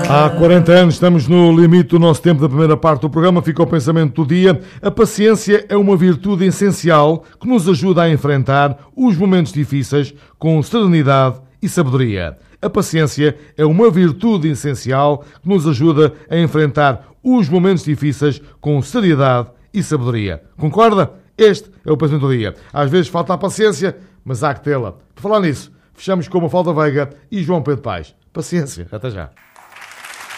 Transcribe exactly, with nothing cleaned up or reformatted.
Há quarenta anos estamos no limite do nosso tempo da primeira parte do programa. Fica o pensamento do dia. A paciência é uma virtude essencial que nos ajuda a enfrentar os momentos difíceis com serenidade e sabedoria. A paciência é uma virtude essencial que nos ajuda a enfrentar os momentos difíceis com seriedade e sabedoria. Concorda? Este é o pensamento do dia. Às vezes falta a paciência, mas há que tê-la. Por falar nisso, fechamos com Mafalda Veiga e João Pedro Paes. Paciência. Até já.